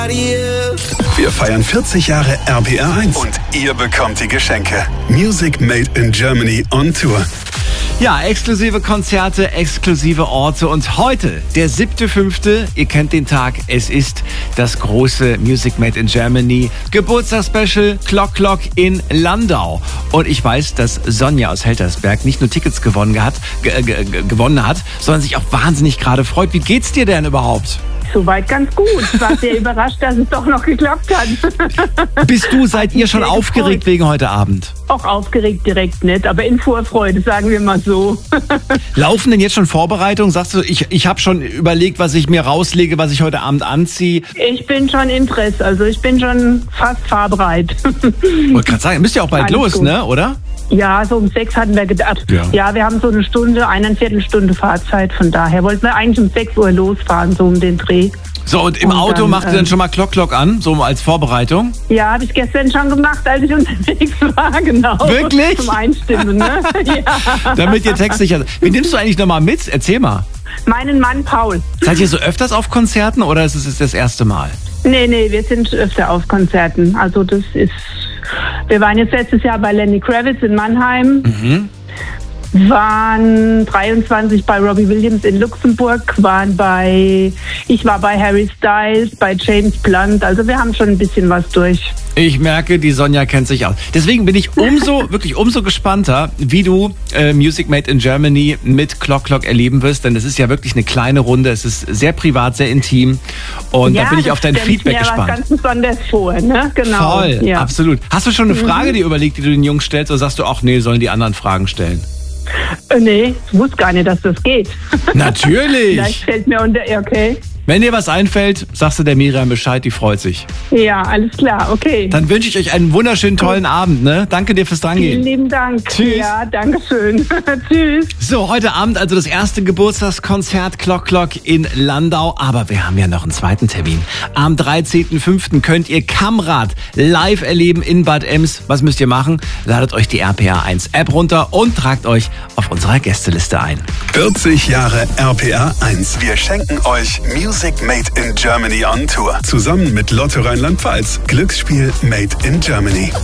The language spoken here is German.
Wir feiern 40 Jahre RPR 1 und ihr bekommt die Geschenke. Music Made in Germany on Tour. Ja, exklusive Konzerte, exklusive Orte und heute, der 7.5., ihr kennt den Tag, es ist das große Music Made in Germany Geburtstagsspecial Clock in Landau. Und ich weiß, dass Sonja aus Heltersberg nicht nur Tickets gewonnen hat, sondern sich auch wahnsinnig gerade freut. Wie geht's dir denn überhaupt? Soweit ganz gut. Ich war sehr überrascht, dass es doch noch geklappt hat. Seid ihr schon aufgeregt wegen heute Abend? Auch aufgeregt direkt nicht, aber in Vorfreude, sagen wir mal so. Laufen denn jetzt schon Vorbereitungen? Sagst du, ich habe schon überlegt, was ich mir rauslege, was ich heute Abend anziehe? Ich bin schon im Dress, also ich bin schon fast fahrbereit. Ich wollte gerade sagen, müsst ihr auch bald los, gut. Ne, oder? Ja, so um 6 hatten wir gedacht. Ja, wir haben so eine Stunde, 1,25 Stunde Fahrzeit. Von daher wollten wir eigentlich um 6 Uhr losfahren, so um den Dreh. So, und im Auto macht ihr dann schon mal Clock an, so als Vorbereitung? Ja, habe ich gestern schon gemacht, als ich unterwegs war, genau. Wirklich? Zum Einstimmen, ne? Ja. Damit ihr textsicher seid. Wen nimmst du eigentlich nochmal mit? Erzähl mal. Meinen Mann Paul. Seid ihr so öfters auf Konzerten oder ist es das erste Mal? Nee, wir sind öfter auf Konzerten. Also wir waren jetzt letztes Jahr bei Lenny Kravitz in Mannheim. Waren 23 bei Robbie Williams in Luxemburg, ich war bei Harry Styles, bei James Blunt, also wir haben schon ein bisschen was durch. Ich merke, die Sonja kennt sich aus. Deswegen bin ich umso gespannter, wie du Music Made in Germany mit Clock erleben wirst, denn es ist ja wirklich eine kleine Runde, es ist sehr privat, sehr intim und da bin ich auf dein Feedback gespannt. Ja, das ganz besonders vor, ne? Genau. Voll, ja. Absolut. Hast du schon eine Frage dir überlegt, die du den Jungs stellst, oder sagst du, ach nee, sollen die anderen Fragen stellen? Nee, ich wusste gar nicht, dass das geht. Natürlich. Vielleicht fällt mir okay. Wenn dir was einfällt, sagst du der Miriam Bescheid, die freut sich. Ja, alles klar, okay. Dann wünsche ich euch einen wunderschönen, tollen Abend, ne? Danke dir fürs Drangehen. Vielen lieben Dank. Tschüss. Ja, danke schön. Tschüss. So, heute Abend also das erste Geburtstagskonzert Clock in Landau. Aber wir haben ja noch einen zweiten Termin. Am 13.05. könnt ihr Kamrad live erleben in Bad Ems. Was müsst ihr machen? Ladet euch die RPR 1 App runter und tragt euch auf unserer Gästeliste ein. 40 Jahre RPR 1. Wir schenken euch Music Made in Germany on Tour. Zusammen mit Lotto Rheinland-Pfalz. Glücksspiel Made in Germany.